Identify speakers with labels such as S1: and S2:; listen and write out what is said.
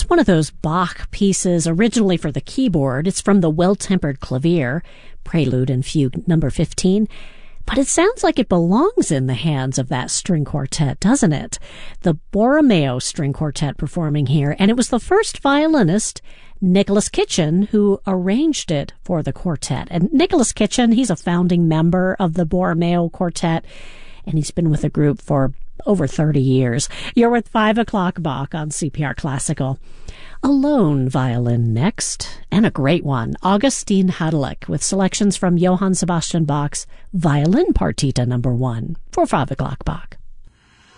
S1: It's one of those Bach pieces originally for the keyboard. It's from the Well-Tempered Clavier, Prelude and Fugue number 15. But it sounds like it belongs in the hands of that string quartet, doesn't it? The Borromeo String Quartet performing here, and it was the first violinist, Nicholas Kitchen, who arranged it for the quartet. And Nicholas Kitchen, he's a founding member of the Borromeo Quartet, and he's been with the group for over 30 years. You're with 5 o'clock Bach on CPR Classical. A lone violin next, and a great one, Augustin Hadelich, with selections from Johann Sebastian Bach's Violin Partita No. 1 for 5 o'clock Bach.